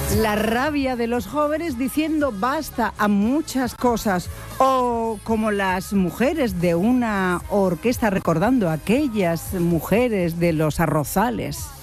La rabia de los jóvenes diciendo basta a muchas cosas, o como las mujeres de una orquesta recordando a aquellas mujeres de los arrozales.